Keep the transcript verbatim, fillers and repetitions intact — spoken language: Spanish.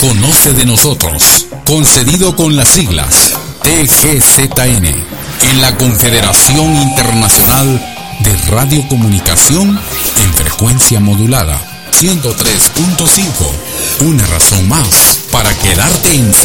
Conoce de nosotros, concedido con las siglas T G Z N, en la Confederación Internacional de Radiocomunicación en frecuencia modulada ciento tres punto cinco. Una razón más para quedarte en